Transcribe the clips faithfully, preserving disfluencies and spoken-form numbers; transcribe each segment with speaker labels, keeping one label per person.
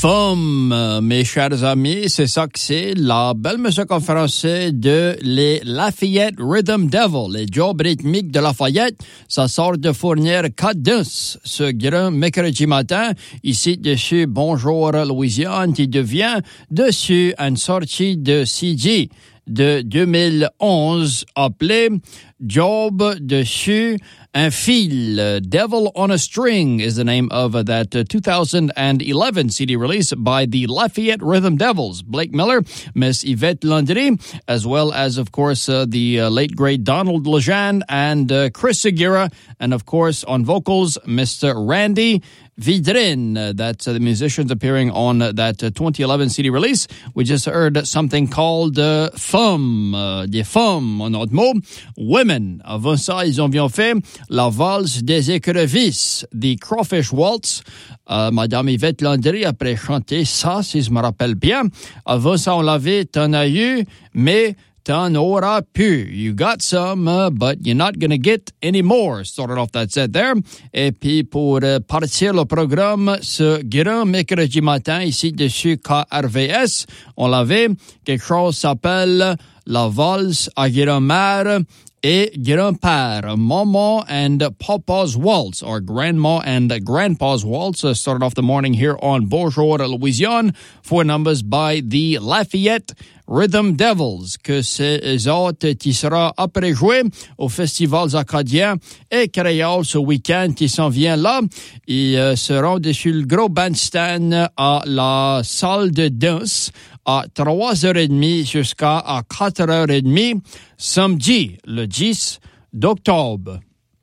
Speaker 1: Femme, mes chers amis, c'est ça que c'est, la belle musique en français de les Lafayette Rhythm Devil, les jobs rythmiques de Lafayette. Ça sort de fournir quatre danses ce grand mercredi matin. Ici, dessus, Bonjour Louisiane, qui devient dessus une sortie de C D de deux mille onze appelé Job dessus un fil. Devil on a String is the name of that uh, two thousand eleven C D release by the Lafayette Rhythm Devils. Blake Miller, Miss Yvette Landry, as well as, of course, uh, the uh, late great Donald Lejean and uh, Chris Segura, and, of course, on vocals, Mister Randy Vidrin. Uh, that's uh, the musicians appearing on uh, that uh, twenty eleven C D release. We just heard something called uh, Femmes, uh, des femmes, en autre mot, women. Avant ça, ils ont bien fait la valse des écrevisses, the Crawfish Waltz. Euh, Madame Yvette Landry après chanté ça, si je me rappelle bien. Avant ça, on l'avait, t'en as eu, mais t'en auras pu. You got some, uh, but you're not going to get any more. Started off that set there. Et puis, pour uh, partir le programme, ce grand mercredi matin, ici, dessus K R V S, on l'avait. Quelque chose s'appelle la valse à grand-mère et grand-père. Maman and Papa's Waltz, or Grandma and Grandpa's Waltz, uh, started off the morning here on Bonjour Louisiane. Four numbers by the Lafayette Rhythm Devils, que ces autres qui sera après joué au Festival acadiens et créoles ce week-end qui s'en vient là. Ils euh, seront dessus le gros bandstand à la salle de danse à trois heures trente jusqu'à à quatre heures trente samedi, le dix d'octobre.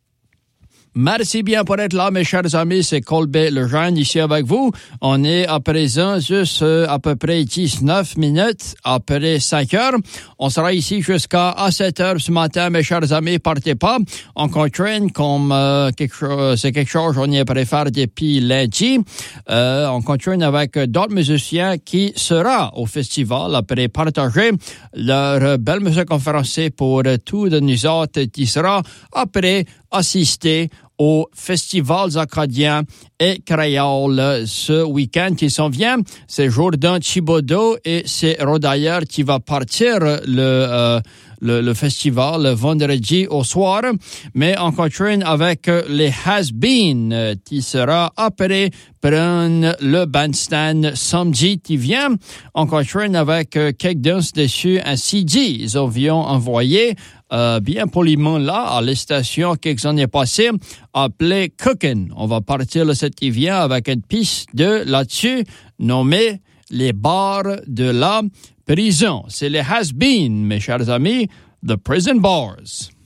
Speaker 1: Merci bien pour être là, mes chers amis. C'est Colbert Lejeune ici avec vous. On est à présent juste euh, à peu près dix-neuf minutes après cinq heures. On sera ici jusqu'à sept heures ce matin, mes chers amis. Partez pas. On continue comme euh, quelque chose, c'est quelque chose qu'on y est préféré depuis lundi. Euh, on continue avec d'autres musiciens qui sera au festival après partager leur belle musique en français pour tous de nous autres qui sera après assister aux festivals acadiens et créoles ce week-end qui s'en vient. C'est Jourdan Thibodeau et c'est Rodayer qui va partir le, euh, le, le festival le vendredi au soir. Mais on continue avec les Has-Been qui sera après prendre le bandstand samedi qui vient. On continue avec quelques danses dessus un C D. Ils ont envoyé Euh, bien poliment là, à la station quelques années passées, appelée Cookin'. On va partir le sept qui vient avec une piste de là-dessus nommée Les bars de la prison. C'est les Has-Been, mes chers amis, The Prison Bars.